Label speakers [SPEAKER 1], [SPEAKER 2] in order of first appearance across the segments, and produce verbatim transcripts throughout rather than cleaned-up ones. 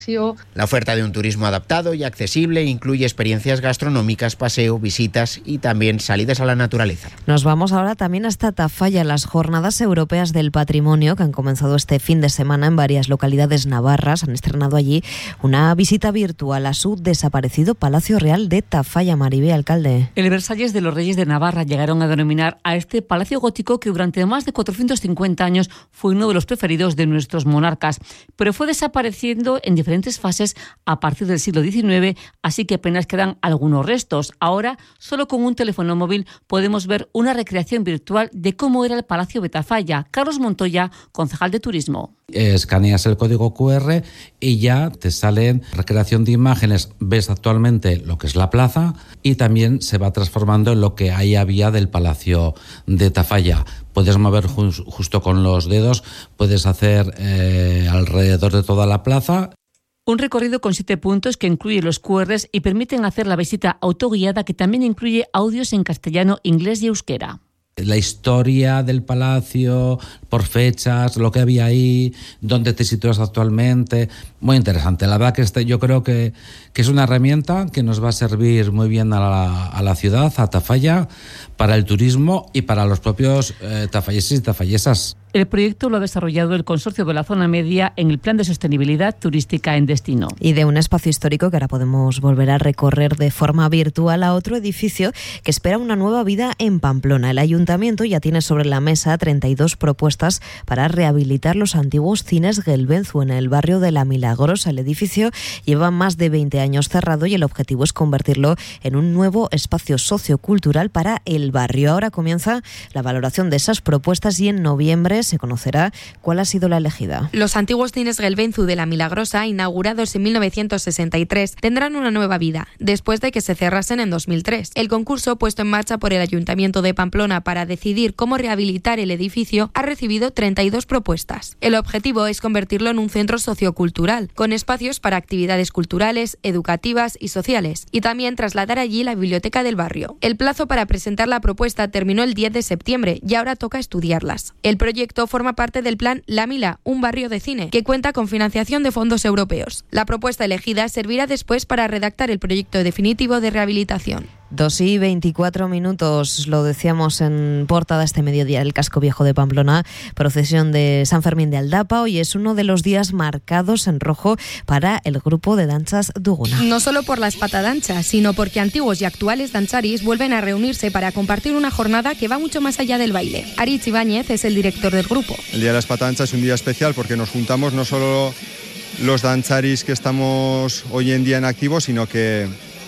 [SPEAKER 1] La oferta de un turismo adaptado y accesible incluye experiencias gastronómicas, paseo, visitas y también salidas a la naturaleza.
[SPEAKER 2] Nos vamos ahora también hasta Tafalla. Las Jornadas Europeas del Patrimonio, que han comenzado este fin de semana en varias localidades navarras, han estrenado allí una visita virtual a su desaparecido Palacio Real de Tafalla. Maribé, alcalde.
[SPEAKER 3] El Versalles de los Reyes de Navarra llegaron a denominar a este palacio gótico que durante más de cuatrocientos cincuenta años fue uno de los preferidos de nuestros monarcas, pero fue desapareciendo en diferentes fases a partir del siglo diecinueve, así que apenas quedan algunos restos. Ahora, solo con un teléfono móvil podemos ver una recreación virtual de cómo era el Palacio de Tafalla. Carlos Montoya, concejal de Turismo.
[SPEAKER 4] Escaneas el código cu erre y ya te salen recreación de imágenes. Ves actualmente lo que es la plaza y también se va transformando en lo que ahí había del Palacio de Tafalla. Puedes mover ju- justo con los dedos, puedes hacer eh, alrededor de toda la plaza.
[SPEAKER 3] Un recorrido con siete puntos que incluye los cu erres y permiten hacer la visita autoguiada, que también incluye audios en castellano, inglés y euskera.
[SPEAKER 4] La historia del palacio, por fechas, lo que había ahí, dónde te sitúas actualmente. Muy interesante. La verdad que este, yo creo que, que es una herramienta que nos va a servir muy bien a la, a la ciudad, a Tafalla, para el turismo y para los propios eh, tafalleses y tafallesas.
[SPEAKER 3] El proyecto lo ha desarrollado el Consorcio de la Zona Media en el Plan de Sostenibilidad Turística en Destino.
[SPEAKER 2] Y de un espacio histórico que ahora podemos volver a recorrer de forma virtual a otro edificio que espera una nueva vida en Pamplona. El Ayuntamiento ya tiene sobre la mesa treinta y dos propuestas para rehabilitar los antiguos cines Gelbenzu en el barrio de La Milagrosa. El edificio lleva más de veinte años cerrado y el objetivo es convertirlo en un nuevo espacio sociocultural para el barrio. Ahora comienza la valoración de esas propuestas y en noviembre se conocerá cuál ha sido la elegida.
[SPEAKER 5] Los antiguos cines Gelbenzu de La Milagrosa, inaugurados en mil novecientos sesenta y tres, tendrán una nueva vida, después de que se cerrasen en dos mil tres. El concurso puesto en marcha por el Ayuntamiento de Pamplona para decidir cómo rehabilitar el edificio ha recibido treinta y dos propuestas. El objetivo es convertirlo en un centro sociocultural, con espacios para actividades culturales, educativas y sociales, y también trasladar allí la biblioteca del barrio. El plazo para presentar la propuesta terminó el diez de septiembre y ahora toca estudiarlas. El proyecto forma parte del plan La Mila, un barrio de cine, que cuenta con financiación de fondos europeos. La propuesta elegida servirá después para redactar el proyecto definitivo de rehabilitación.
[SPEAKER 2] Dos y veinticuatro minutos, lo decíamos en portada este mediodía, el casco viejo de Pamplona, procesión de San Fermín de Aldapa. Hoy es uno de los días marcados en rojo para el grupo de danzas Duguna.
[SPEAKER 5] No solo por la espatadancha, sino porque antiguos y actuales danzaris vuelven a reunirse para compartir una jornada que va mucho más allá del baile. Aritz Ibáñez es el director del grupo.
[SPEAKER 6] El día de la espatadancha es un día especial porque nos juntamos no solo los danzaris que estamos hoy en día en activo, sino que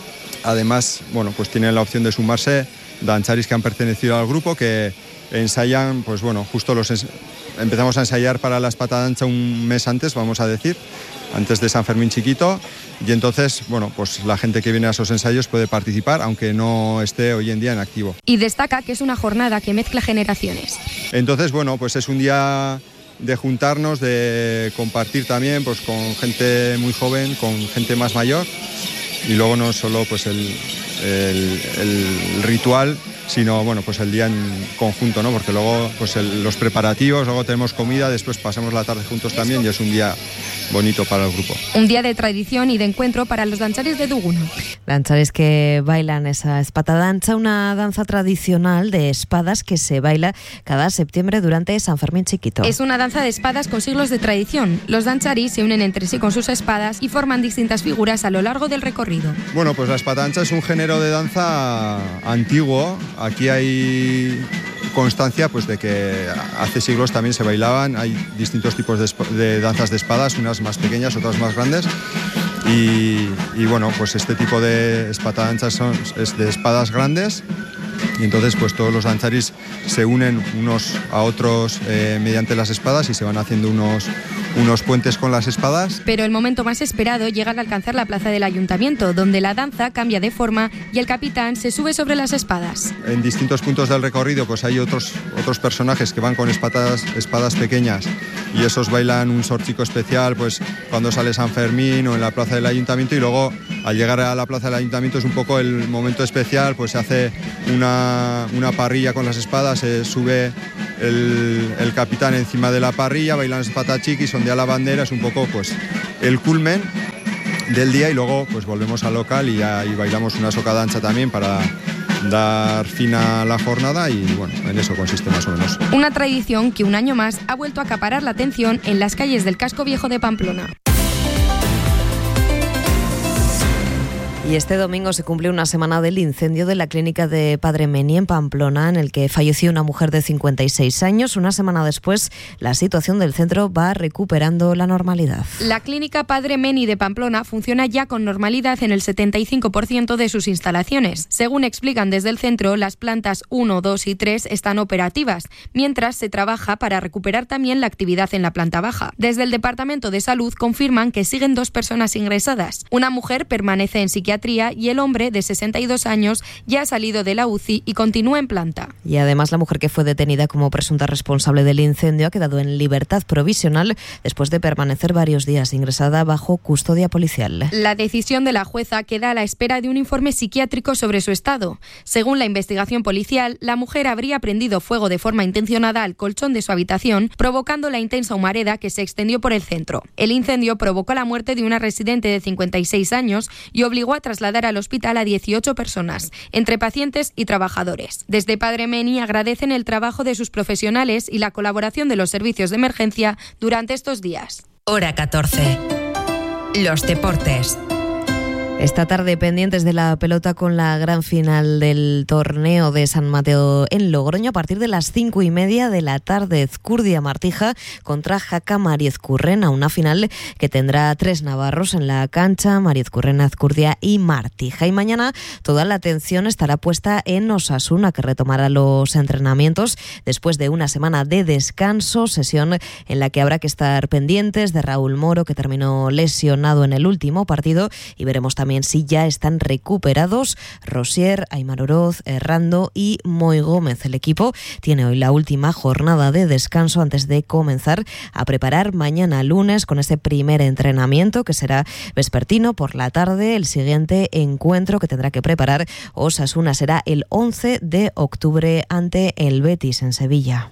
[SPEAKER 6] además, bueno, pues tienen la opción de sumarse danzaris que han pertenecido al grupo, que ensayan, pues bueno, justo los ens- empezamos a ensayar para la espatadancha un mes antes, vamos a decir, antes de San Fermín Chiquito, y entonces, bueno, pues la gente que viene a esos ensayos puede participar, aunque no esté hoy en día en activo.
[SPEAKER 5] Y destaca que es una jornada que mezcla generaciones.
[SPEAKER 6] Entonces, bueno, pues es un día de juntarnos, de compartir también, pues con gente muy joven, con gente más mayor. Y luego no solo pues el, el, el ritual, sino bueno, pues el día en conjunto, ¿no? Porque luego pues el, los preparativos, luego tenemos comida, después pasamos la tarde juntos también y es un día bonito para el grupo.
[SPEAKER 5] Un día de tradición y de encuentro para los danzaris de Duguna.
[SPEAKER 2] Danzaris que bailan esa espatadancha, una danza tradicional de espadas que se baila cada septiembre durante San Fermín Chiquito.
[SPEAKER 5] Es una danza de espadas con siglos de tradición. Los danzaris se unen entre sí con sus espadas y forman distintas figuras a lo largo del recorrido.
[SPEAKER 6] Bueno, pues la espatadancha es un género de danza antiguo. Aquí hay constancia pues de que hace siglos también se bailaban. Hay distintos tipos de, esp- de danzas de espadas, unas más pequeñas, otras más grandes. Y, y bueno, pues este tipo de espatadanchas son es de espadas grandes. Y entonces pues todos los danzaris se unen unos a otros eh, mediante las espadas y se van haciendo unos, unos puentes con las espadas.
[SPEAKER 5] Pero el momento más esperado llega al alcanzar la plaza del Ayuntamiento, donde la danza cambia de forma y el capitán se sube sobre las espadas.
[SPEAKER 6] En distintos puntos del recorrido pues hay otros, otros personajes que van con espadas, espadas pequeñas y esos bailan un sorchico especial pues cuando sale San Fermín o en la plaza del Ayuntamiento, y luego al llegar a la plaza del Ayuntamiento es un poco el momento especial, pues se hace una una, una parrilla con las espadas, se sube el, el capitán encima de la parrilla, bailan los patachiquis, ondea la bandera, es un poco pues el culmen del día y luego pues volvemos al local y, ya, y bailamos una soca danza también para dar fin a la jornada y bueno, en eso consiste más o menos.
[SPEAKER 5] Una tradición que un año más ha vuelto a acaparar la atención en las calles del casco viejo de Pamplona.
[SPEAKER 2] Y este domingo se cumple una semana del incendio de la clínica de Padre Meni en Pamplona, en el que falleció una mujer de cincuenta y seis años. Una semana después, la situación del centro va recuperando la normalidad.
[SPEAKER 5] La clínica Padre Meni de Pamplona funciona ya con normalidad en el setenta y cinco por ciento de sus instalaciones. Según explican desde el centro, las plantas uno, dos y tres están operativas, mientras se trabaja para recuperar también la actividad en la planta baja. Desde el Departamento de Salud confirman que siguen dos personas ingresadas. Una mujer permanece en psiquiatría y el hombre, de sesenta y dos años, ya ha salido de la U C I y continúa en planta.
[SPEAKER 2] Y además la mujer que fue detenida como presunta responsable del incendio ha quedado en libertad provisional después de permanecer varios días ingresada bajo custodia policial.
[SPEAKER 5] La decisión de la jueza queda a la espera de un informe psiquiátrico sobre su estado. Según la investigación policial, la mujer habría prendido fuego de forma intencionada al colchón de su habitación, provocando la intensa humareda que se extendió por el centro. El incendio provocó la muerte de una residente de cincuenta y seis años y obligó a trasladar al hospital a dieciocho personas, entre pacientes y trabajadores. Desde Padre Meni agradecen el trabajo de sus profesionales y la colaboración de los servicios de emergencia durante estos días.
[SPEAKER 7] Hora catorce. Los deportes.
[SPEAKER 2] Esta tarde pendientes de la pelota con la gran final del torneo de San Mateo en Logroño a partir de las cinco y media de la tarde. Ezcurdia Martija contra Jaca Mariezcurrena, una final que tendrá tres navarros en la cancha, Mariezcurrena, Ezcurdia y Martija. Y mañana toda la atención estará puesta en Osasuna, que retomará los entrenamientos después de una semana de descanso, sesión en la que habrá que estar pendientes de Raúl Moro, que terminó lesionado en el último partido, y veremos también si ya están recuperados Rosier, Aymar Oroz, Errando y Moy Gómez. El equipo tiene hoy la última jornada de descanso antes de comenzar a preparar mañana lunes con ese primer entrenamiento que será vespertino por la tarde. El siguiente encuentro que tendrá que preparar Osasuna será el once de octubre ante el Betis en Sevilla.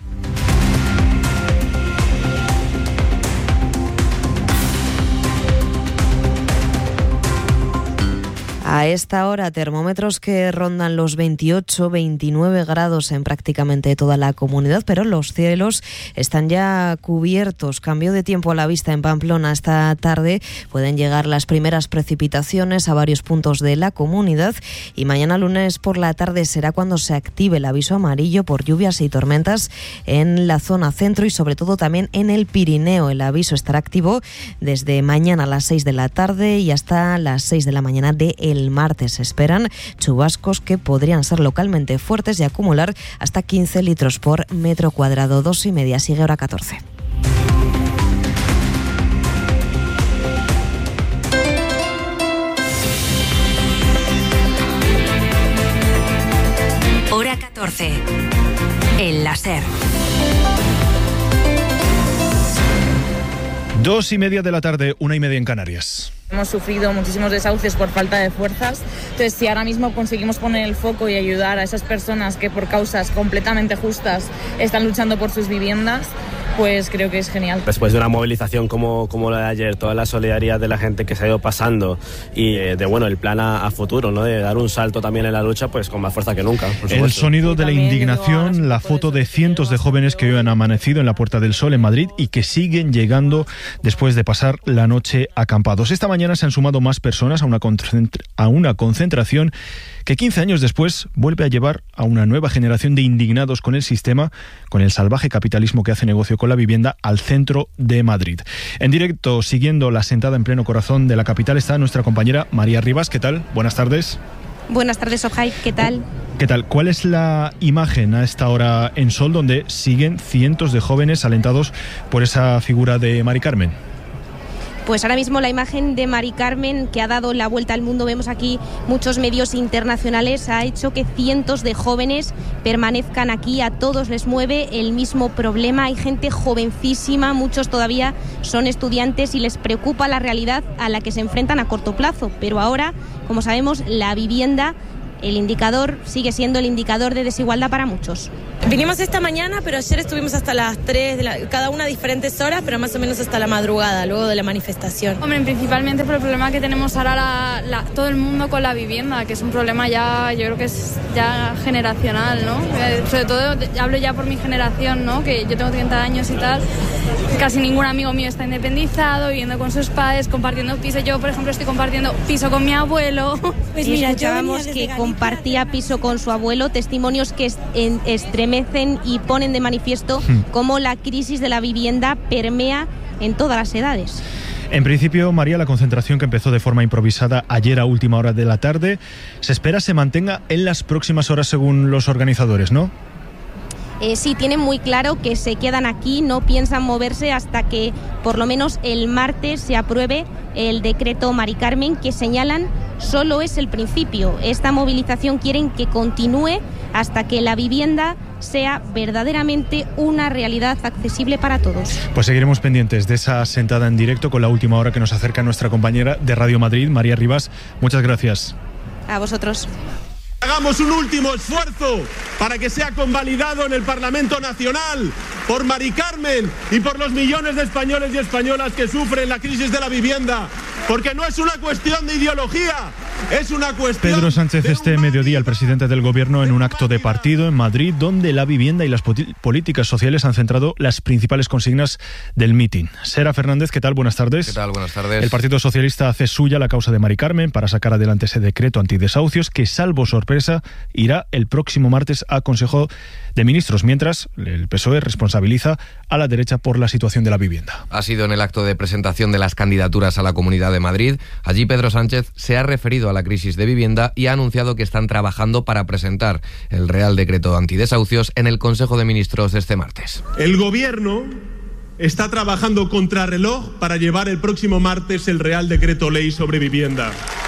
[SPEAKER 2] A esta hora, termómetros que rondan los veintiocho, veintinueve grados en prácticamente toda la comunidad, pero los cielos están ya cubiertos. Cambio de tiempo a la vista en Pamplona esta tarde. Pueden llegar las primeras precipitaciones a varios puntos de la comunidad y mañana lunes por la tarde será cuando se active el aviso amarillo por lluvias y tormentas en la zona centro y sobre todo también en el Pirineo. El aviso estará activo desde mañana a las seis de la tarde y hasta las seis de la mañana de el martes. Se esperan chubascos que podrían ser localmente fuertes y acumular hasta quince litros por metro cuadrado. Dos y media, sigue hora catorce.
[SPEAKER 7] Hora catorce. El láser.
[SPEAKER 8] Dos y media de la tarde, una y media en Canarias.
[SPEAKER 9] Hemos sufrido muchísimos desahucios por falta de fuerzas, entonces si ahora mismo conseguimos poner el foco y ayudar a esas personas que por causas completamente justas están luchando por sus viviendas, pues creo que es genial.
[SPEAKER 10] Después de una movilización como, como la de ayer, toda la solidaridad de la gente que se ha ido pasando y eh, de bueno el plan a, a futuro, ¿no? De dar un salto también en la lucha, pues con más fuerza que nunca.
[SPEAKER 8] El sonido de la indignación, la foto de cientos de jóvenes que hoy han amanecido en la Puerta del Sol en Madrid y que siguen llegando después de pasar la noche acampados. Esta mañana se han sumado más personas a una, concentra- a una concentración que quince años después vuelve a llevar a una nueva generación de indignados con el sistema, con el salvaje capitalismo que hace negocio con la vivienda, al centro de Madrid. En directo, siguiendo la sentada en pleno corazón de la capital, está nuestra compañera María Rivas. ¿Qué tal? Buenas tardes.
[SPEAKER 11] Buenas tardes, Ojai. ¿Qué tal?
[SPEAKER 8] ¿Qué tal? ¿Cuál es la imagen a esta hora en Sol donde siguen cientos de jóvenes alentados por esa figura de Mari Carmen?
[SPEAKER 11] Pues ahora mismo la imagen de Mari Carmen, que ha dado la vuelta al mundo, vemos aquí muchos medios internacionales, ha hecho que cientos de jóvenes permanezcan aquí. A todos les mueve el mismo problema. Hay gente jovencísima, muchos todavía son estudiantes y les preocupa la realidad a la que se enfrentan a corto plazo. Pero ahora, como sabemos, la vivienda el indicador sigue siendo el indicador de desigualdad para muchos.
[SPEAKER 12] Vinimos esta mañana, pero ayer estuvimos hasta las tres, de la, cada una a diferentes horas, pero más o menos hasta la madrugada, luego de la manifestación.
[SPEAKER 13] Hombre, principalmente por el problema que tenemos ahora la, la, todo el mundo con la vivienda, que es un problema ya, yo creo que es ya generacional, ¿no? Eh, sobre todo, hablo ya por mi generación, ¿no? Que yo tengo treinta años y tal, casi ningún amigo mío está independizado, viviendo con sus padres, compartiendo piso. Yo, por ejemplo, estoy compartiendo piso con mi abuelo.
[SPEAKER 11] Pues mira, escuchábamos que compartía piso con su abuelo, testimonios que estremecen y ponen de manifiesto cómo la crisis de la vivienda permea en todas las edades.
[SPEAKER 8] En principio, María, la concentración que empezó de forma improvisada ayer a última hora de la tarde, se espera se mantenga en las próximas horas según los organizadores, ¿no?
[SPEAKER 11] Eh, sí, tienen muy claro que se quedan aquí, no piensan moverse hasta que por lo menos el martes se apruebe el decreto Mari Carmen, que señalan solo es el principio. Esta movilización quieren que continúe hasta que la vivienda sea verdaderamente una realidad accesible para todos.
[SPEAKER 8] Pues seguiremos pendientes de esa sentada en directo con la última hora que nos acerca nuestra compañera de Radio Madrid, María Rivas. Muchas gracias.
[SPEAKER 11] A vosotros.
[SPEAKER 14] Hagamos un último esfuerzo para que sea convalidado en el Parlamento Nacional por Mari Carmen y por los millones de españoles y españolas que sufren la crisis de la vivienda, porque no es una cuestión de ideología, es una cuestión...
[SPEAKER 8] Pedro Sánchez este mediodía, el presidente del Gobierno, en un acto de partido en Madrid, donde la vivienda y las políticas sociales han centrado las principales consignas del mitin. Sera Fernández, ¿qué tal? Buenas tardes.
[SPEAKER 15] ¿Qué tal? Buenas tardes.
[SPEAKER 8] El Partido Socialista hace suya la causa de Mari Carmen para sacar adelante ese decreto antidesahucios que, salvo sorpresa, irá el próximo martes a Consejo de Ministros, mientras el P S O E responsabiliza a la derecha por la situación de la vivienda.
[SPEAKER 15] Ha sido en el acto de presentación de las candidaturas a la Comunidad de Madrid. Allí Pedro Sánchez se ha referido a la crisis de vivienda y ha anunciado que están trabajando para presentar el Real Decreto antidesahucios en el Consejo de Ministros este martes.
[SPEAKER 14] El Gobierno está trabajando contrarreloj para llevar el próximo martes el Real Decreto Ley sobre vivienda.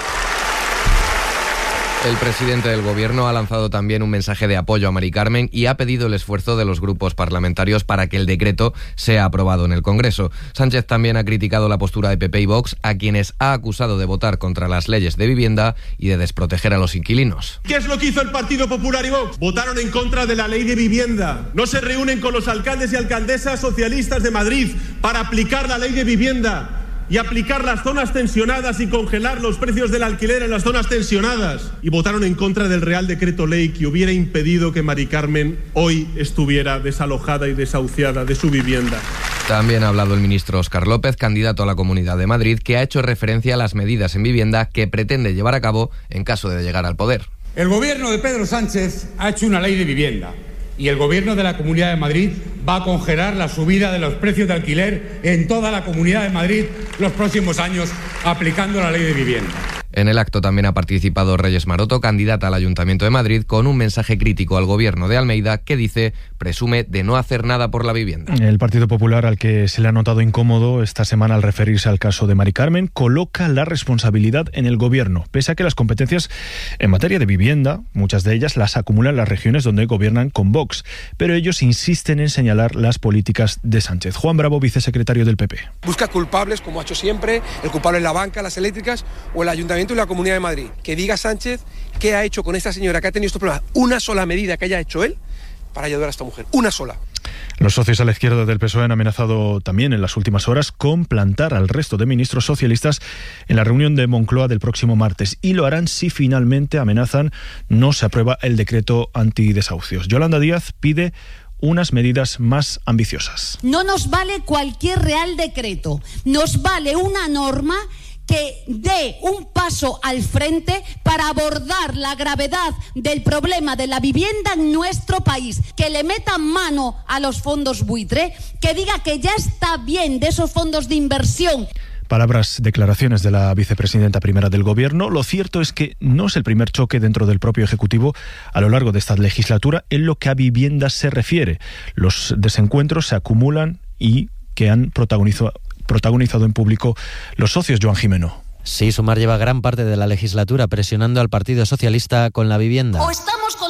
[SPEAKER 15] El presidente del Gobierno ha lanzado también un mensaje de apoyo a Mari Carmen y ha pedido el esfuerzo de los grupos parlamentarios para que el decreto sea aprobado en el Congreso. Sánchez también ha criticado la postura de P P y Vox, a quienes ha acusado de votar contra las leyes de vivienda y de desproteger a los inquilinos.
[SPEAKER 14] ¿Qué es lo que hizo el Partido Popular y Vox? Votaron en contra de la ley de vivienda. No se reúnen con los alcaldes y alcaldesas socialistas de Madrid para aplicar la ley de vivienda y aplicar las zonas tensionadas y congelar los precios del alquiler en las zonas tensionadas. Y votaron en contra del Real Decreto Ley que hubiera impedido que Mari Carmen hoy estuviera desalojada y desahuciada de su vivienda.
[SPEAKER 15] También ha hablado el ministro Óscar López, candidato a la Comunidad de Madrid, que ha hecho referencia a las medidas en vivienda que pretende llevar a cabo en caso de llegar al poder.
[SPEAKER 16] El gobierno de Pedro Sánchez ha hecho una ley de vivienda y el gobierno de la Comunidad de Madrid va a congelar la subida de los precios de alquiler en toda la Comunidad de Madrid los próximos años, aplicando la ley de vivienda.
[SPEAKER 15] En el acto también ha participado Reyes Maroto, candidata al Ayuntamiento de Madrid, con un mensaje crítico al gobierno de Almeida que dice presume de no hacer nada por la vivienda.
[SPEAKER 8] El Partido Popular, al que se le ha notado incómodo esta semana al referirse al caso de Mari Carmen, coloca la responsabilidad en el gobierno, pese a que las competencias en materia de vivienda, muchas de ellas las acumulan las regiones donde gobiernan con Vox, pero ellos insisten en señalar las políticas de Sánchez. Juan Bravo, vicesecretario del P P.
[SPEAKER 17] Busca culpables, como ha hecho siempre, el culpable es la banca, las eléctricas o el Ayuntamiento y la Comunidad de Madrid. Que diga Sánchez qué ha hecho con esta señora que ha tenido estos problemas. Una sola medida que haya hecho él para ayudar a esta mujer. Una sola.
[SPEAKER 8] Los socios a la izquierda del P S O E han amenazado también en las últimas horas con plantar al resto de ministros socialistas en la reunión de Moncloa del próximo martes, y lo harán si finalmente, amenazan, no se aprueba el decreto antidesahucios. Yolanda Díaz pide unas medidas más ambiciosas.
[SPEAKER 18] No nos vale cualquier real decreto, nos vale una norma que dé un paso al frente para abordar la gravedad del problema de la vivienda en nuestro país, que le metan mano a los fondos buitre, que diga que ya está bien de esos fondos de inversión.
[SPEAKER 8] Palabras, declaraciones de la vicepresidenta primera del Gobierno. Lo cierto es que no es el primer choque dentro del propio Ejecutivo a lo largo de esta legislatura en lo que a vivienda se refiere. Los desencuentros se acumulan y que han protagonizado protagonizado en público los socios. Joan Jimeno.
[SPEAKER 19] Sí, Sumar lleva gran parte de la legislatura presionando al Partido Socialista con la vivienda.
[SPEAKER 18] O estamos con la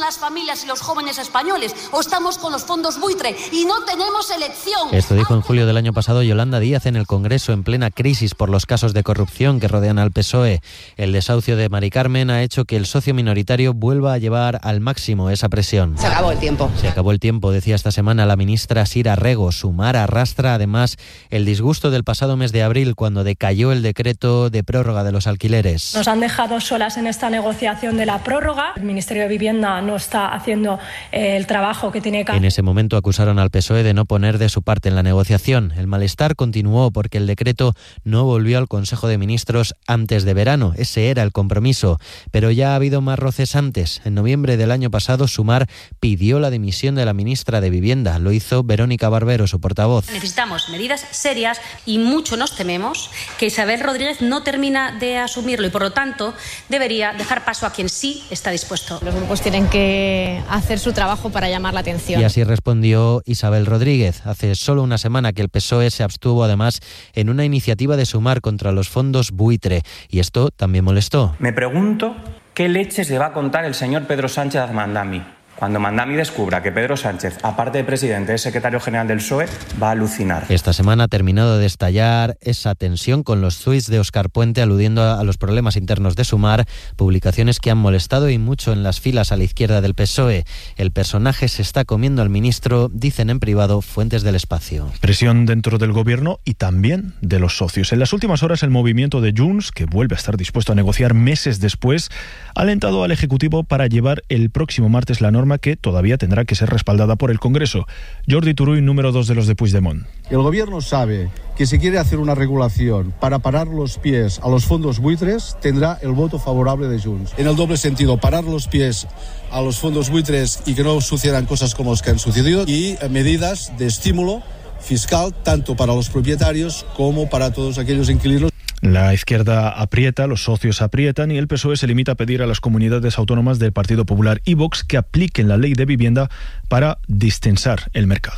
[SPEAKER 19] las familias y los jóvenes españoles o estamos con los fondos buitre y no tenemos elección.
[SPEAKER 20] Esto dijo en julio del año pasado Yolanda Díaz en el Congreso en plena crisis por los casos de corrupción que rodean al P S O E. El desahucio de Mari Carmen ha hecho que el socio minoritario vuelva a llevar al máximo esa presión.
[SPEAKER 21] Se acabó el tiempo.
[SPEAKER 20] Se acabó el tiempo, decía esta semana la ministra Sira Rego. Sumar arrastra además el disgusto del pasado mes de abril cuando decayó el decreto de prórroga de los alquileres.
[SPEAKER 22] Nos han dejado solas en esta negociación de la prórroga. El Ministerio de Vivienda no está haciendo eh, el trabajo que tiene que hacer.
[SPEAKER 20] En ese momento acusaron al P S O E de no poner de su parte en la negociación. El malestar continuó porque el decreto no volvió al Consejo de Ministros antes de verano. Ese era el compromiso. Pero ya ha habido más roces antes. En noviembre del año pasado, Sumar pidió la dimisión de la ministra de Vivienda. Lo hizo Verónica Barbero, su portavoz.
[SPEAKER 23] Necesitamos medidas serias y mucho nos tememos que Isabel Rodríguez no termina de asumirlo y, por lo tanto, debería dejar paso a quien sí está dispuesto.
[SPEAKER 24] Los grupos tienen que hacer su trabajo para llamar la atención.
[SPEAKER 20] Y así respondió Isabel Rodríguez. Hace solo una semana que el P S O E se abstuvo además en una iniciativa de Sumar contra los fondos buitre. Y esto también molestó.
[SPEAKER 25] Me pregunto qué leches le va a contar el señor Pedro Sánchez a Mandami. Cuando Mandami descubra que Pedro Sánchez, aparte de presidente, es secretario general del P S O E, va a alucinar.
[SPEAKER 20] Esta semana ha terminado de estallar esa tensión con los tuits de Óscar Puente aludiendo a los problemas internos de Sumar, publicaciones que han molestado y mucho en las filas a la izquierda del P S O E. El personaje se está comiendo al ministro, dicen en privado fuentes del espacio.
[SPEAKER 8] Presión dentro del gobierno y también de los socios. En las últimas horas el movimiento de Junts, que vuelve a estar dispuesto a negociar meses después, ha alentado al Ejecutivo para llevar el próximo martes la norma que todavía tendrá que ser respaldada por el Congreso. Jordi Turull, número dos de los de Puigdemont.
[SPEAKER 26] El Gobierno sabe que si quiere hacer una regulación para parar los pies a los fondos buitres, tendrá el voto favorable de Junts. En el doble sentido, parar los pies a los fondos buitres y que no sucedan cosas como las que han sucedido, y medidas de estímulo fiscal tanto para los propietarios como para todos aquellos inquilinos.
[SPEAKER 8] La izquierda aprieta, los socios aprietan y el P S O E se limita a pedir a las comunidades autónomas del Partido Popular y Vox que apliquen la ley de vivienda para distensar el mercado.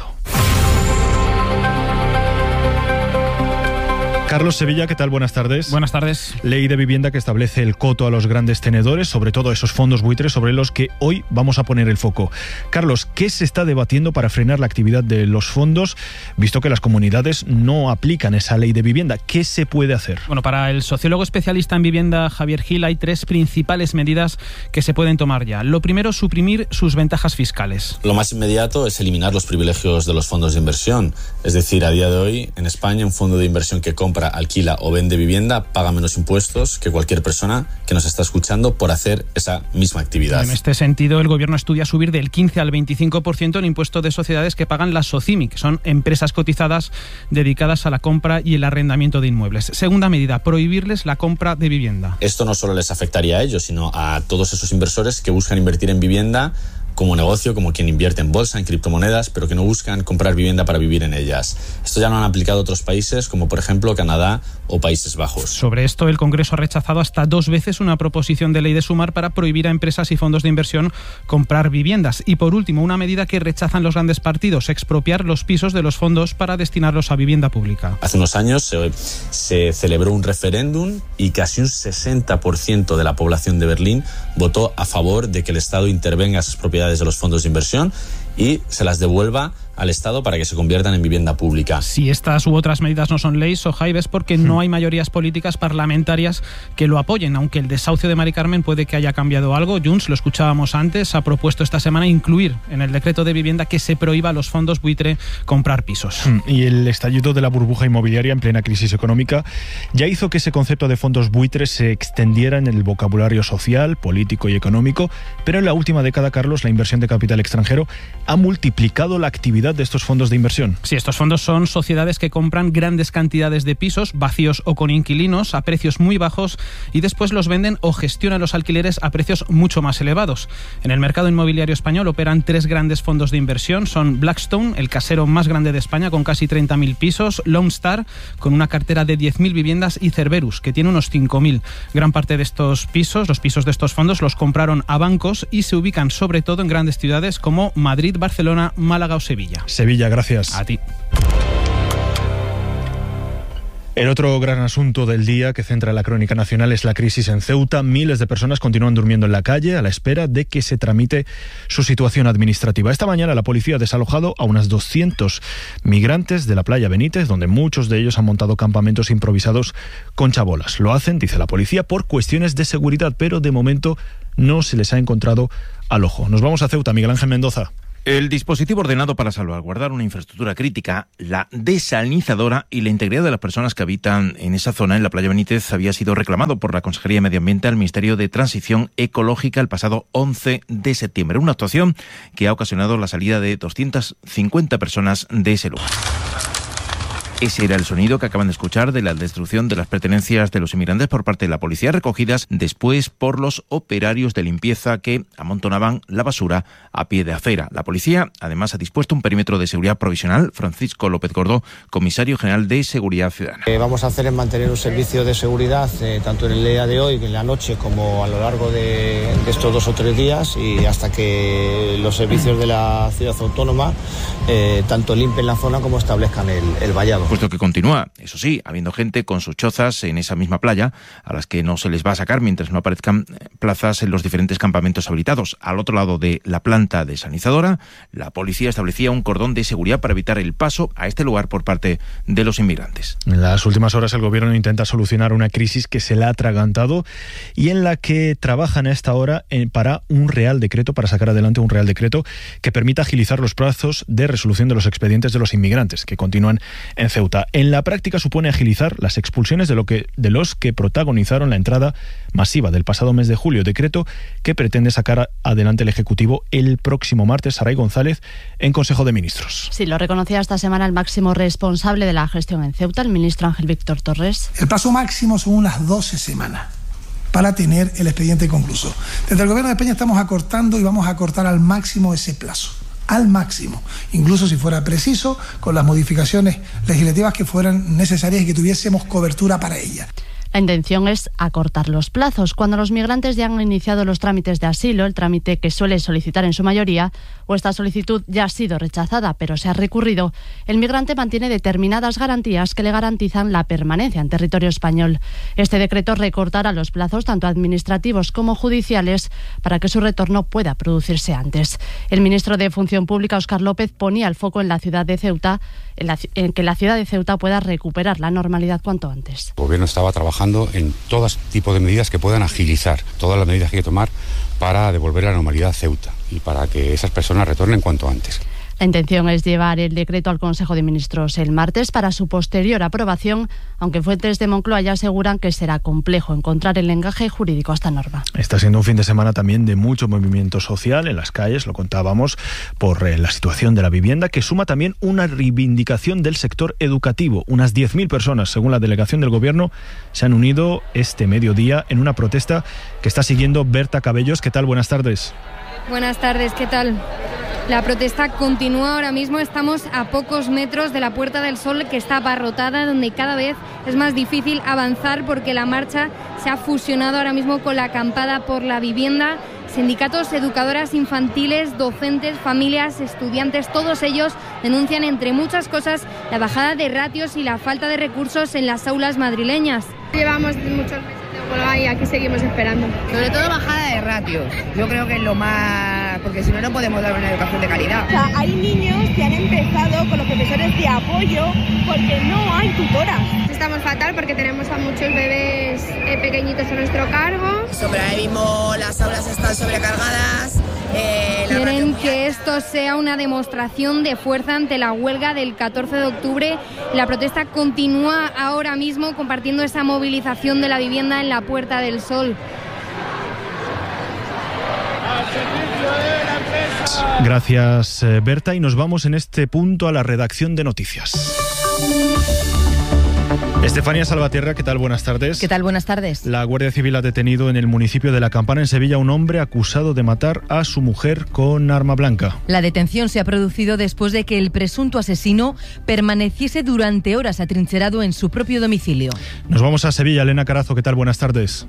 [SPEAKER 8] Carlos Sevilla, ¿qué tal? Buenas tardes.
[SPEAKER 27] Buenas tardes.
[SPEAKER 8] Ley de vivienda que establece el coto a los grandes tenedores, sobre todo a esos fondos buitres sobre los que hoy vamos a poner el foco. Carlos, ¿qué se está debatiendo para frenar la actividad de los fondos, visto que las comunidades no aplican esa ley de vivienda? ¿Qué se puede hacer?
[SPEAKER 27] Bueno, para el sociólogo especialista en vivienda Javier Gil hay tres principales medidas que se pueden tomar ya. Lo primero, suprimir sus ventajas fiscales.
[SPEAKER 28] Lo más inmediato es eliminar los privilegios de los fondos de inversión. Es decir, a día de hoy, en España, un fondo de inversión que compra, alquila o vende vivienda paga menos impuestos que cualquier persona que nos está escuchando por hacer esa misma actividad.
[SPEAKER 27] En este sentido, el Gobierno estudia subir del quince al veinticinco por ciento el impuesto de sociedades que pagan las SOCIMI, que son empresas cotizadas dedicadas a la compra y el arrendamiento de inmuebles. Segunda medida, prohibirles la compra de vivienda.
[SPEAKER 28] Esto no solo les afectaría a ellos, sino a todos esos inversores que buscan invertir en vivienda como negocio, como quien invierte en bolsa, en criptomonedas, pero que no buscan comprar vivienda para vivir en ellas. Esto ya lo han aplicado otros países, como por ejemplo Canadá o Países Bajos.
[SPEAKER 27] Sobre esto, el Congreso ha rechazado hasta dos veces una proposición de ley de Sumar para prohibir a empresas y fondos de inversión comprar viviendas. Y por último, una medida que rechazan los grandes partidos, expropiar los pisos de los fondos para destinarlos a vivienda pública.
[SPEAKER 28] Hace unos años se, se celebró un referéndum y casi un sesenta por ciento de la población de Berlín votó a favor de que el Estado intervenga en esas propiedades de los fondos de inversión y se las devuelva al Estado para que se conviertan en vivienda pública.
[SPEAKER 27] Si estas u otras medidas no son ley, Sohaib, es porque hmm. no hay mayorías políticas parlamentarias que lo apoyen, aunque el desahucio de Mari Carmen puede que haya cambiado algo. Junts, lo escuchábamos antes, ha propuesto esta semana incluir en el decreto de vivienda que se prohíba a los fondos buitre comprar pisos.
[SPEAKER 8] Hmm. Y el estallido de la burbuja inmobiliaria en plena crisis económica ya hizo que ese concepto de fondos buitres se extendiera en el vocabulario social, político y económico, pero en la última década, Carlos, la inversión de capital extranjero ha multiplicado la actividad de estos fondos de inversión.
[SPEAKER 27] Sí, estos fondos son sociedades que compran grandes cantidades de pisos, vacíos o con inquilinos, a precios muy bajos y después los venden o gestionan los alquileres a precios mucho más elevados. En el mercado inmobiliario español operan tres grandes fondos de inversión. Son Blackstone, el casero más grande de España con casi treinta mil pisos, Lone Star, con una cartera de diez mil viviendas y Cerberus, que tiene unos cinco mil. Gran parte de estos pisos, los pisos de estos fondos, los compraron a bancos y se ubican sobre todo en grandes ciudades como Madrid, Barcelona, Málaga o Sevilla.
[SPEAKER 8] Sevilla, gracias.
[SPEAKER 27] A ti.
[SPEAKER 8] El otro gran asunto del día que centra la crónica nacional es la crisis en Ceuta. Miles de personas continúan durmiendo en la calle a la espera de que se tramite su situación administrativa. Esta mañana la policía ha desalojado a unos doscientos migrantes de la playa Benítez, donde muchos de ellos han montado campamentos improvisados con chabolas. Lo hacen, dice la policía, por cuestiones de seguridad, pero de momento no se les ha encontrado al ojo. Nos vamos a Ceuta, Miguel Ángel Mendoza.
[SPEAKER 1] El dispositivo ordenado para salvaguardar una infraestructura crítica, la desalinizadora y la integridad de las personas que habitan en esa zona, en la playa Benítez, había sido reclamado por la Consejería de Medio Ambiente al Ministerio de Transición Ecológica el pasado once de septiembre. Una actuación que ha ocasionado la salida de doscientas cincuenta personas de ese lugar. Ese era el sonido que acaban de escuchar de la destrucción de las pertenencias de los inmigrantes por parte de la policía, recogidas después por los operarios de limpieza que amontonaban la basura a pie de acera. La policía, además, ha dispuesto un perímetro de seguridad provisional. Francisco López Gordó, comisario general de Seguridad Ciudadana.
[SPEAKER 2] Eh, vamos a hacer es mantener un servicio de seguridad, eh, tanto en el día de hoy, en la noche, como a lo largo de, de estos dos o tres días, y hasta que los servicios de la ciudad autónoma eh, tanto limpien la zona como establezcan el, el vallado.
[SPEAKER 1] Puesto que continúa, eso sí, habiendo gente con sus chozas en esa misma playa, a las que no se les va a sacar mientras no aparezcan plazas en los diferentes campamentos habilitados. Al otro lado de la planta desalinizadora, la policía establecía un cordón de seguridad para evitar el paso a este lugar por parte de los inmigrantes.
[SPEAKER 8] En las últimas horas el gobierno intenta solucionar una crisis que se le ha atragantado y en la que trabajan a esta hora para un real decreto, para sacar adelante un real decreto que permita agilizar los plazos de resolución de los expedientes de los inmigrantes que continúan en Ceuta. En la práctica supone agilizar las expulsiones de, lo que, de los que protagonizaron la entrada masiva del pasado mes de julio, decreto que pretende sacar adelante el Ejecutivo el próximo martes. Saray González en Consejo de Ministros.
[SPEAKER 3] Sí, lo reconocía esta semana el máximo responsable de la gestión en Ceuta, el ministro Ángel Víctor Torres.
[SPEAKER 4] El plazo máximo son unas doce semanas para tener el expediente concluso. Desde el Gobierno de España estamos acortando y vamos a acortar al máximo ese plazo. Al máximo, incluso si fuera preciso, con las modificaciones legislativas que fueran necesarias y que tuviésemos cobertura para ellas.
[SPEAKER 3] La intención es acortar los plazos. Cuando los migrantes ya han iniciado los trámites de asilo, el trámite que suele solicitar en su mayoría, o esta solicitud ya ha sido rechazada pero se ha recurrido, el migrante mantiene determinadas garantías que le garantizan la permanencia en territorio español. Este decreto recortará los plazos tanto administrativos como judiciales para que su retorno pueda producirse antes. El ministro de Función Pública, Óscar López, ponía el foco en la ciudad de Ceuta, en, la, en que la ciudad de Ceuta pueda recuperar la normalidad cuanto antes.
[SPEAKER 5] El gobierno estaba trabajando en todo tipo de medidas que puedan agilizar todas las medidas que hay que tomar para devolver la normalidad a Ceuta y para que esas personas retornen cuanto antes.
[SPEAKER 3] La intención es llevar el decreto al Consejo de Ministros el martes para su posterior aprobación, aunque fuentes de Moncloa ya aseguran que será complejo encontrar el encaje jurídico a esta norma.
[SPEAKER 8] Está siendo un fin de semana también de mucho movimiento social en las calles, lo contábamos, por eh, la situación de la vivienda, que suma también una reivindicación del sector educativo. Unas diez mil personas, según la delegación del Gobierno, se han unido este mediodía en una protesta que está siguiendo Berta Cabellos. ¿Qué tal? Buenas tardes.
[SPEAKER 6] Buenas tardes, ¿qué tal? La protesta continúa ahora mismo, estamos a pocos metros de la Puerta del Sol, que está abarrotada, donde cada vez es más difícil avanzar porque la marcha se ha fusionado ahora mismo con la acampada por la vivienda. Sindicatos, educadoras infantiles, docentes, familias, estudiantes, todos ellos denuncian, entre muchas cosas, la bajada de ratios y la falta de recursos en las aulas madrileñas.
[SPEAKER 7] Llevamos muchos meses de huelga y aquí seguimos esperando.
[SPEAKER 21] Sobre todo bajada de ratios. Yo creo que es lo más... porque si no, no podemos dar una educación de calidad.
[SPEAKER 7] O sea, hay niños que han empezado con los profesores de apoyo porque no hay tutoras. Estamos fatal porque tenemos a muchos bebés eh, pequeñitos a nuestro cargo.
[SPEAKER 21] Sobre ahora mismo las aulas están sobrecargadas. Eh,
[SPEAKER 6] Quieren que esto sea una demostración de fuerza ante la huelga del catorce de octubre. La protesta continúa ahora mismo compartiendo esa movilización de la vivienda en la Puerta del Sol.
[SPEAKER 8] Gracias, Berta, y nos vamos en este punto a la redacción de noticias. Estefanía Salvatierra, ¿qué tal? Buenas tardes.
[SPEAKER 29] ¿Qué tal? Buenas tardes.
[SPEAKER 8] La Guardia Civil ha detenido en el municipio de La Campana, en Sevilla, a un hombre acusado de matar a su mujer con arma blanca.
[SPEAKER 29] La detención se ha producido después de que el presunto asesino permaneciese durante horas atrincherado en su propio domicilio.
[SPEAKER 8] Nos vamos a Sevilla. Elena Carazo, ¿qué tal? Buenas tardes.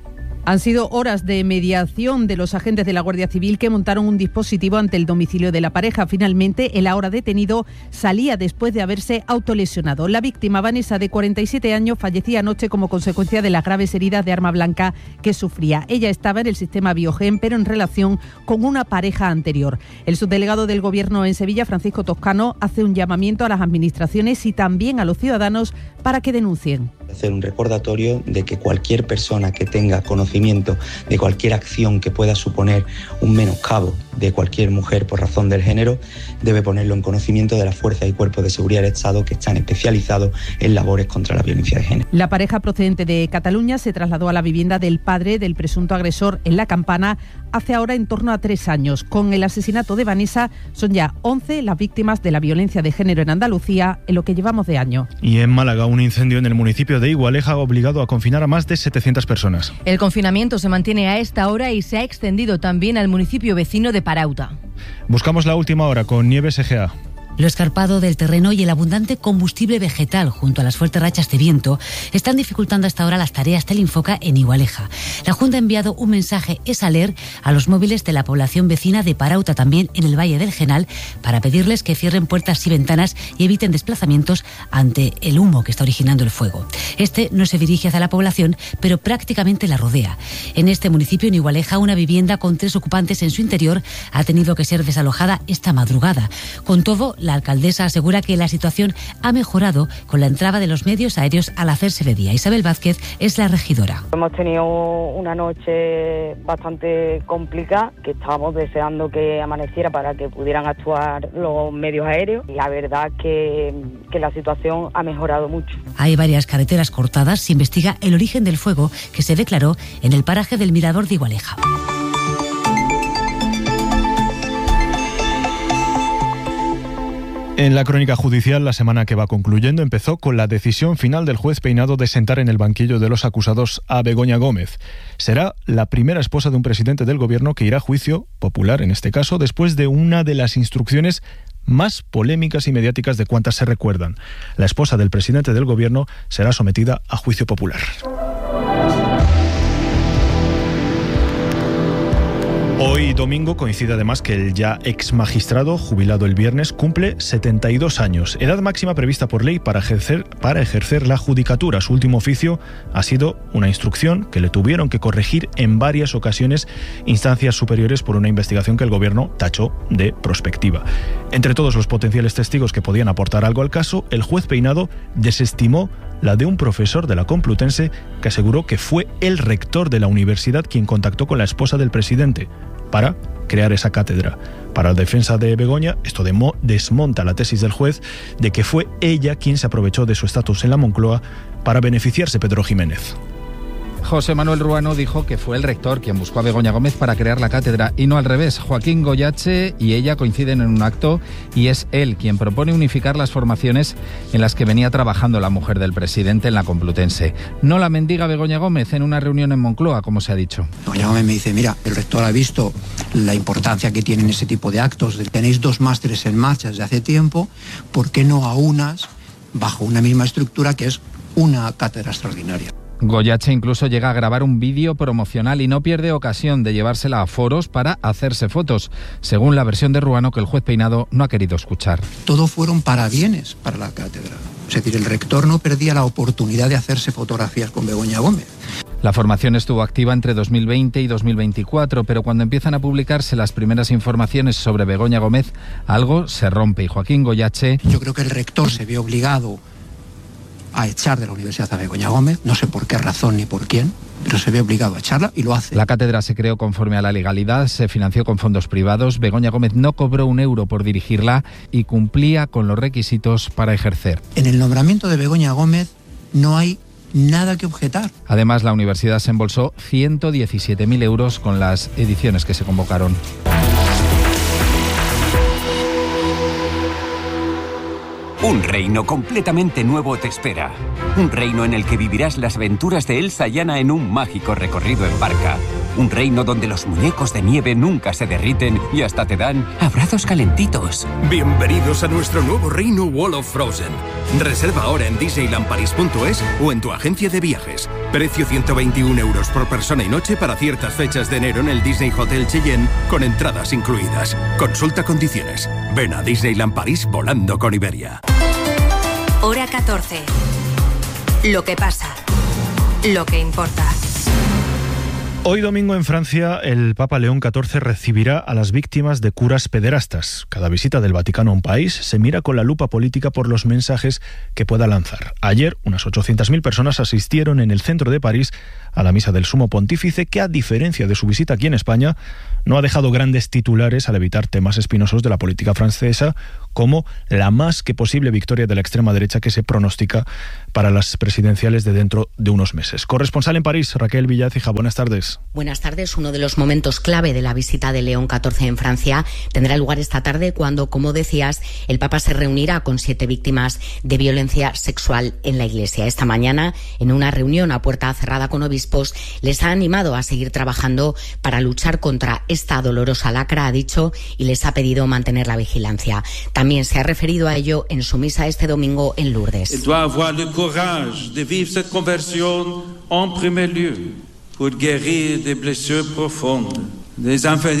[SPEAKER 9] Han sido horas de mediación de los agentes de la Guardia Civil que montaron un dispositivo ante el domicilio de la pareja. Finalmente, el ahora detenido salía después de haberse autolesionado. La víctima, Vanessa, de cuarenta y siete años, fallecía anoche como consecuencia de las graves heridas de arma blanca que sufría. Ella estaba en el sistema Biogen, pero en relación con una pareja anterior. El subdelegado del Gobierno en Sevilla, Francisco Toscano, hace un llamamiento a las administraciones y también a los ciudadanos para que denuncien.
[SPEAKER 10] Hacer un recordatorio de que cualquier persona que tenga conocimiento de cualquier acción que pueda suponer un menoscabo de cualquier mujer por razón del género debe ponerlo en conocimiento de las fuerzas y cuerpos de seguridad del Estado que están especializados en labores contra la violencia de género.
[SPEAKER 9] La pareja procedente de Cataluña se trasladó a la vivienda del padre del presunto agresor en La Campana hace ahora en torno a tres años. Con el asesinato de Vanessa son ya once las víctimas de la violencia de género en Andalucía en lo que llevamos de año.
[SPEAKER 8] Y en Málaga, un incendio en el municipio de Igualeja ha obligado a confinar a más de setecientas personas.
[SPEAKER 29] El confinamiento se mantiene a esta hora y se ha extendido también al municipio vecino de Parauta.
[SPEAKER 8] Buscamos la última hora con Nieves E G A.
[SPEAKER 11] Lo escarpado del terreno y el abundante combustible vegetal junto a las fuertes rachas de viento están dificultando hasta ahora las tareas del Infoca en Igualeja. La Junta ha enviado un mensaje ESALER a los móviles de la población vecina de Parauta, también en el Valle del Genal, para pedirles que cierren puertas y ventanas y eviten desplazamientos ante el humo que está originando el fuego. Este no se dirige hacia la población, pero prácticamente la rodea. En este municipio, en Igualeja, una vivienda con tres ocupantes en su interior ha tenido que ser desalojada esta madrugada. Con todo, la alcaldesa asegura que la situación ha mejorado con la entrada de los medios aéreos al hacerse de día. Isabel Vázquez es la regidora.
[SPEAKER 12] Hemos tenido una noche bastante complicada, que estábamos deseando que amaneciera para que pudieran actuar los medios aéreos. La verdad que, que la situación ha mejorado mucho.
[SPEAKER 11] Hay varias carreteras cortadas. Se investiga el origen del fuego que se declaró en el paraje del Mirador de Igualeja.
[SPEAKER 8] En la crónica judicial, la semana que va concluyendo empezó con la decisión final del juez Peinado de sentar en el banquillo de los acusados a Begoña Gómez. Será la primera esposa de un presidente del gobierno que irá a juicio popular, en este caso, después de una de las instrucciones más polémicas y mediáticas de cuantas se recuerdan. La esposa del presidente del gobierno será sometida a juicio popular. Hoy domingo coincide además que el ya ex magistrado, jubilado el viernes, cumple setenta y dos años, edad máxima prevista por ley para ejercer, para ejercer la judicatura. Su último oficio ha sido una instrucción que le tuvieron que corregir en varias ocasiones instancias superiores por una investigación que el gobierno tachó de prospectiva. Entre todos los potenciales testigos que podían aportar algo al caso, el juez Peinado desestimó la de un profesor de la Complutense que aseguró que fue el rector de la universidad quien contactó con la esposa del presidente para crear esa cátedra. Para la defensa de Begoña, esto demo, desmonta la tesis del juez de que fue ella quien se aprovechó de su estatus en la Moncloa para beneficiarse Pedro Jiménez.
[SPEAKER 13] José Manuel Ruano dijo que fue el rector quien buscó a Begoña Gómez para crear la cátedra y no al revés. Joaquín Goyache y ella coinciden en un acto y es él quien propone unificar las formaciones en las que venía trabajando la mujer del presidente en la Complutense. No la mendiga Begoña Gómez en una reunión en Moncloa, como se ha dicho.
[SPEAKER 14] Begoña Gómez me dice, mira, el rector ha visto la importancia que tienen ese tipo de actos. Tenéis dos másteres en marcha desde hace tiempo, ¿por qué no a unas bajo una misma estructura que es una cátedra extraordinaria?
[SPEAKER 13] Goyache incluso llega a grabar un vídeo promocional y no pierde ocasión de llevársela a foros para hacerse fotos, según la versión de Ruano que el juez Peinado no ha querido escuchar.
[SPEAKER 14] Todo fueron parabienes para la cátedra. Es decir, el rector no perdía la oportunidad de hacerse fotografías con Begoña Gómez.
[SPEAKER 13] La formación estuvo activa entre dos mil veinte y dos mil veinticuatro, pero cuando empiezan a publicarse las primeras informaciones sobre Begoña Gómez, algo se rompe y Joaquín Goyache...
[SPEAKER 14] Yo creo que el rector se vio obligado a echar de la universidad a Begoña Gómez, no sé por qué razón ni por quién, pero se ve obligado a echarla y lo hace.
[SPEAKER 13] La cátedra se creó conforme a la legalidad, se financió con fondos privados, Begoña Gómez no cobró un euro por dirigirla y cumplía con los requisitos para ejercer.
[SPEAKER 14] En el nombramiento de Begoña Gómez no hay nada que objetar.
[SPEAKER 13] Además, la universidad se embolsó ciento diecisiete mil euros con las ediciones que se convocaron.
[SPEAKER 15] Un reino completamente nuevo te espera. Un reino en el que vivirás las aventuras de Elsa y Anna en un mágico recorrido en barca. Un reino donde los muñecos de nieve nunca se derriten y hasta te dan abrazos calentitos.
[SPEAKER 16] Bienvenidos a nuestro nuevo reino Wall of Frozen. Reserva ahora en disneyland paris punto es o en tu agencia de viajes. Precio ciento veintiún euros por persona y noche para ciertas fechas de enero en el Disney Hotel Cheyenne con entradas incluidas. Consulta condiciones. Ven a Disneyland París volando con Iberia.
[SPEAKER 17] Hora catorce. Lo que pasa. Lo que importa.
[SPEAKER 8] Hoy domingo en Francia, el Papa León catorce recibirá a las víctimas de curas pederastas. Cada visita del Vaticano a un país se mira con la lupa política por los mensajes que pueda lanzar. Ayer, unas ochocientas mil personas asistieron en el centro de París a la misa del Sumo Pontífice, que a diferencia de su visita aquí en España, no ha dejado grandes titulares al evitar temas espinosos de la política francesa, como la más que posible victoria de la extrema derecha que se pronostica para las presidenciales de dentro de unos meses. Corresponsal en París, Raquel Villacija, buenas tardes.
[SPEAKER 18] Buenas tardes. Uno de los momentos clave de la visita de León catorce en Francia tendrá lugar esta tarde cuando, como decías, el Papa se reunirá con siete víctimas de violencia sexual en la Iglesia. Esta mañana, en una reunión a puerta cerrada con obispos, les ha animado a seguir trabajando para luchar contra esta dolorosa lacra, ha dicho, y les ha pedido mantener la vigilancia. También se ha referido a ello en su misa este domingo en Lourdes.
[SPEAKER 19] Il doit avoir le courage de vivre cette conversion en primer lieu pour guérir des blessures profondes. La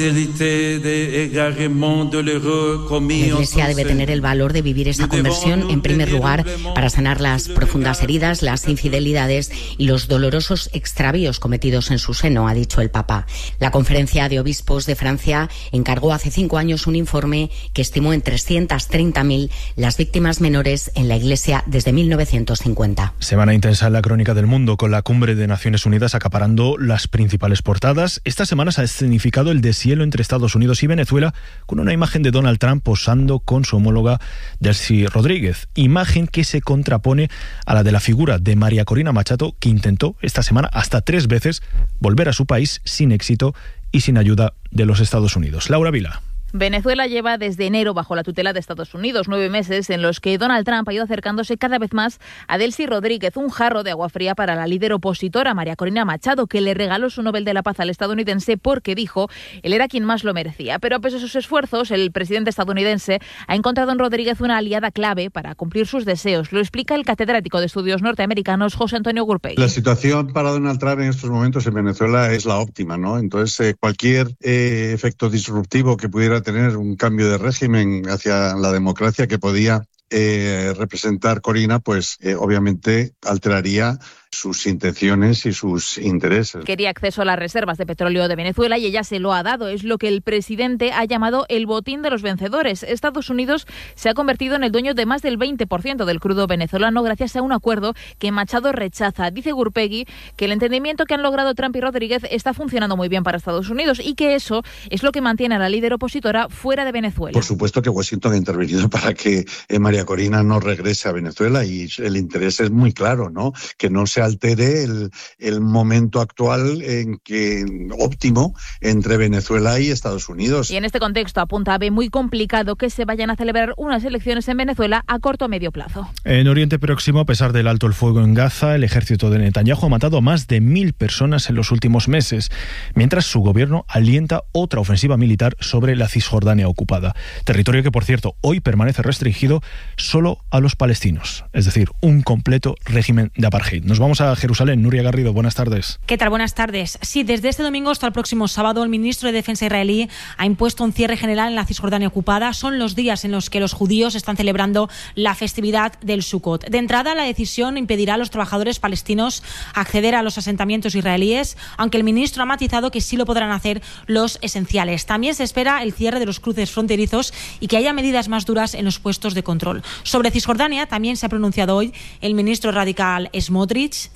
[SPEAKER 18] Iglesia debe tener el valor de vivir esta conversión, en primer lugar, para sanar las profundas heridas, las infidelidades y los dolorosos extravíos cometidos en su seno, ha dicho el Papa. La Conferencia de Obispos de Francia encargó hace cinco años un informe que estimó en trescientas treinta mil las víctimas menores en la Iglesia desde mil novecientos cincuenta.
[SPEAKER 8] Semana intensa en la crónica del mundo, con la cumbre de Naciones Unidas acaparando las principales portadas. Esta semana se ha escenificado el deshielo entre Estados Unidos y Venezuela con una imagen de Donald Trump posando con su homóloga Delcy Rodríguez, imagen que se contrapone a la de la figura de María Corina Machado, que intentó esta semana hasta tres veces volver a su país sin éxito y sin ayuda de los Estados Unidos. Laura Vila.
[SPEAKER 20] Venezuela lleva desde enero bajo la tutela de Estados Unidos, nueve meses en los que Donald Trump ha ido acercándose cada vez más a Delcy Rodríguez, un jarro de agua fría para la líder opositora María Corina Machado, que le regaló su Nobel de la Paz al estadounidense porque, dijo, él era quien más lo merecía. Pero a pesar de sus esfuerzos, el presidente estadounidense ha encontrado en Rodríguez una aliada clave para cumplir sus deseos. Lo explica el catedrático de estudios norteamericanos José Antonio Gurpegui.
[SPEAKER 22] La situación para Donald Trump en estos momentos en Venezuela es la óptima, ¿no? Entonces, eh, cualquier eh, efecto disruptivo que pudiera tener un cambio de régimen hacia la democracia que podía eh, representar Corina, pues eh, obviamente alteraría sus intenciones y sus intereses.
[SPEAKER 20] Quería acceso a las reservas de petróleo de Venezuela y ella se lo ha dado. Es lo que el presidente ha llamado el botín de los vencedores. Estados Unidos se ha convertido en el dueño de más del veinte por ciento del crudo venezolano gracias a un acuerdo que Machado rechaza. Dice Gurpegui que el entendimiento que han logrado Trump y Rodríguez está funcionando muy bien para Estados Unidos y que eso es lo que mantiene a la líder opositora fuera de Venezuela.
[SPEAKER 22] Por supuesto que Washington ha intervenido para que eh, María Corina no regrese a Venezuela y el interés es muy claro, ¿no? Que no se altere el, el momento actual en que óptimo entre Venezuela y Estados Unidos.
[SPEAKER 20] Y en este contexto apunta a ve muy complicado que se vayan a celebrar unas elecciones en Venezuela a corto o medio plazo.
[SPEAKER 8] En Oriente Próximo, a pesar del alto el fuego en Gaza, el ejército de Netanyahu ha matado a más de mil personas en los últimos meses, mientras su gobierno alienta otra ofensiva militar sobre la Cisjordania ocupada, territorio que, por cierto, hoy permanece restringido solo a los palestinos, es decir, un completo régimen de apartheid. Nos vamos a Jerusalén. Nuria Garrido, buenas tardes.
[SPEAKER 23] ¿Qué tal? Buenas tardes. Sí, desde este domingo hasta el próximo sábado, el ministro de Defensa israelí ha impuesto un cierre general en la Cisjordania ocupada. Son los días en los que los judíos están celebrando la festividad del Sukkot. De entrada, la decisión impedirá a los trabajadores palestinos acceder a los asentamientos israelíes, aunque el ministro ha matizado que sí lo podrán hacer los esenciales. También se espera el cierre de los cruces fronterizos y que haya medidas más duras en los puestos de control. Sobre Cisjordania también se ha pronunciado hoy el ministro radical Smotrich.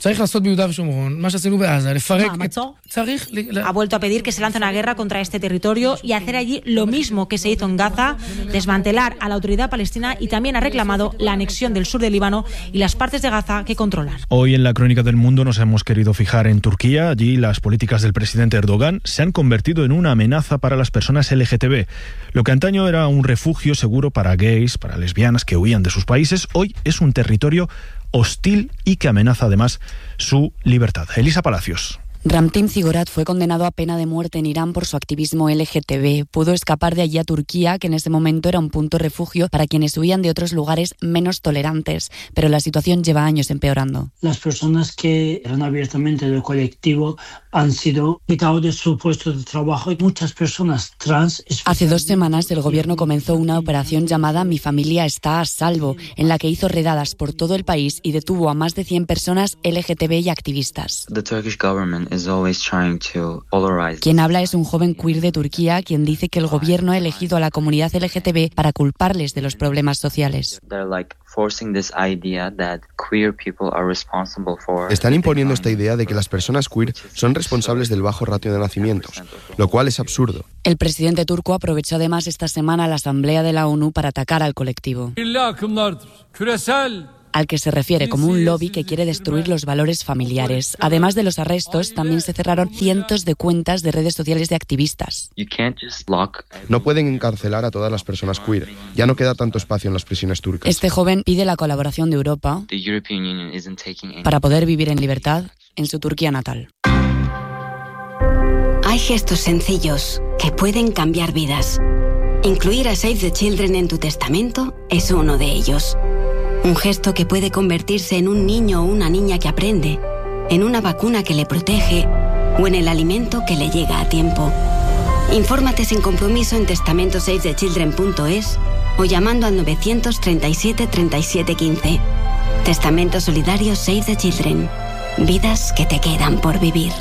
[SPEAKER 23] Ha vuelto a pedir que se lance una guerra contra este territorio y hacer allí lo mismo que se hizo en Gaza, desmantelar a la autoridad palestina, y también ha reclamado la anexión del sur del Líbano y las partes de Gaza que controlan.
[SPEAKER 8] Hoy en la Crónica del Mundo nos hemos querido fijar en Turquía. Allí las políticas del presidente Erdogan se han convertido en una amenaza para las personas L G T B. Lo que antaño era un refugio seguro para gays, para lesbianas que huían de sus países, hoy es un territorio hostil y que amenaza además su libertad. Elisa Palacios.
[SPEAKER 1] Ramtin Zigorat fue condenado a pena de muerte en Irán por su activismo L G T B. Pudo escapar de allí a Turquía, que en ese momento era un punto refugio para quienes huían de otros lugares menos tolerantes, pero la situación lleva años empeorando.
[SPEAKER 2] Las personas que eran abiertamente del colectivo han sido quitados de su puesto de trabajo y muchas personas trans...
[SPEAKER 1] Hace dos semanas el gobierno comenzó una operación llamada Mi familia está a salvo, en la que hizo redadas por todo el país y detuvo a más de cien personas L G T B y activistas. Quien habla es un joven queer de Turquía, quien dice que el gobierno ha elegido a la comunidad L G T B para culparles de los problemas sociales.
[SPEAKER 4] Están imponiendo esta idea de que las personas queer son responsables del bajo ratio de nacimientos, lo cual es absurdo.
[SPEAKER 1] El presidente turco aprovechó además esta semana la Asamblea de la ONU para atacar al colectivo, al que se refiere como un lobby que quiere destruir los valores familiares. Además de los arrestos, también se cerraron cientos de cuentas de redes sociales de activistas.
[SPEAKER 4] No pueden encarcelar a todas las personas queer. Ya no queda tanto espacio en las prisiones turcas.
[SPEAKER 1] Este joven pide la colaboración de Europa para poder vivir en libertad en su Turquía natal.
[SPEAKER 5] Hay gestos sencillos que pueden cambiar vidas. Incluir a Save the Children en tu testamento es uno de ellos. Un gesto que puede convertirse en un niño o una niña que aprende, en una vacuna que le protege o en el alimento que le llega a tiempo. Infórmate sin compromiso en testamento save the children punto es o llamando al novecientos treinta y siete treinta y siete quince. Testamento solidario Save the Children. Vidas que te quedan por vivir.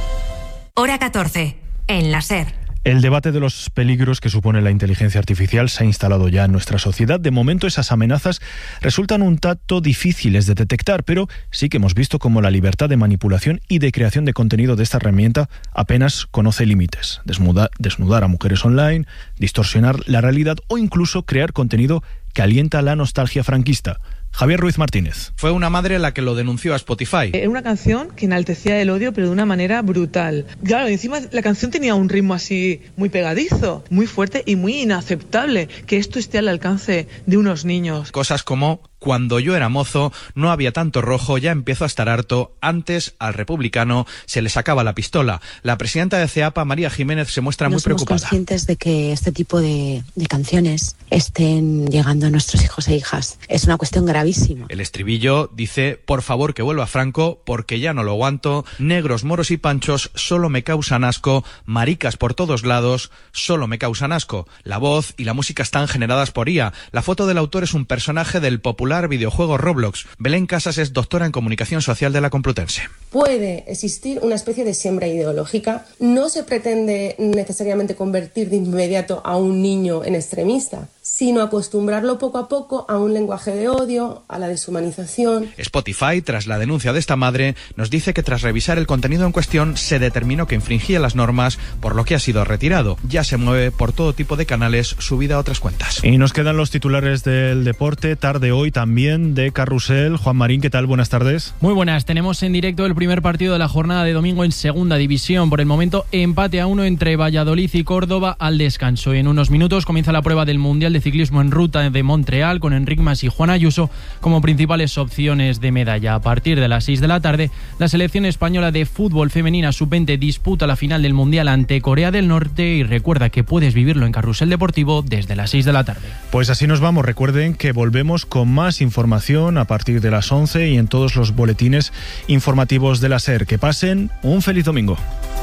[SPEAKER 17] Hora catorce, en la SER.
[SPEAKER 8] El debate de los peligros que supone la inteligencia artificial se ha instalado ya en nuestra sociedad. De momento esas amenazas resultan un tanto difíciles de detectar, pero sí que hemos visto cómo la libertad de manipulación y de creación de contenido de esta herramienta apenas conoce límites. Desnudar, desnudar a mujeres online, distorsionar la realidad o incluso crear contenido que alienta la nostalgia franquista. Javier Ruiz Martínez.
[SPEAKER 24] Fue una madre la que lo denunció a Spotify.
[SPEAKER 25] Era una canción que enaltecía el odio, pero de una manera brutal. Claro, encima la canción tenía un ritmo así muy pegadizo, muy fuerte y muy inaceptable, que esto esté al alcance de unos niños.
[SPEAKER 24] Cosas como: cuando yo era mozo, no había tanto rojo, ya empiezo a estar harto. Antes, al republicano se le sacaba la pistola. La presidenta de CEAPA, María Jiménez, se muestra
[SPEAKER 26] no
[SPEAKER 24] muy preocupada.
[SPEAKER 26] No somos conscientes de que este tipo de, de canciones estén llegando a nuestros hijos e hijas. Es una cuestión gravísima.
[SPEAKER 24] El estribillo dice: por favor que vuelva Franco, porque ya no lo aguanto. Negros, moros y panchos solo me causan asco. Maricas por todos lados solo me causan asco. La voz y la música están generadas por I A. La foto del autor es un personaje del popular videojuego Roblox. Belén Casas es doctora en comunicación social de la Complutense.
[SPEAKER 27] Puede existir una especie de siembra ideológica. No se pretende necesariamente convertir de inmediato a un niño en extremista, sino acostumbrarlo poco a poco a un lenguaje de odio, a la deshumanización.
[SPEAKER 24] Spotify, tras la denuncia de esta madre, nos dice que tras revisar el contenido en cuestión se determinó que infringía las normas, por lo que ha sido retirado. Ya se mueve por todo tipo de canales subida a otras cuentas.
[SPEAKER 8] Y nos quedan los titulares del deporte, tarde hoy también de Carrusel. Juan Marín, ¿qué tal? Buenas tardes.
[SPEAKER 28] Muy buenas, tenemos en directo el primer partido de la jornada de domingo en segunda división. Por el momento, empate a uno entre Valladolid y Córdoba al descanso. Y en unos minutos comienza la prueba del Mundial de Ciclismo en Ruta de Montreal, con Enric Mas y Juan Ayuso como principales opciones de medalla. A partir de las seis de la tarde, la selección española de fútbol femenina sub veinte disputa la final del Mundial ante Corea del Norte, y recuerda que puedes vivirlo en Carrusel Deportivo desde las seis de la tarde.
[SPEAKER 8] Pues así nos vamos. Recuerden que volvemos con más información a partir de las once y en todos los boletines informativos de la SER. Que pasen un feliz domingo.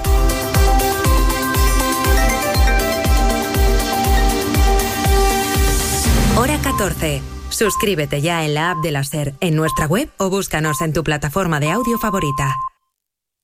[SPEAKER 17] Hora catorce. Suscríbete ya en la app de la SER, en nuestra web o búscanos en tu plataforma de audio favorita.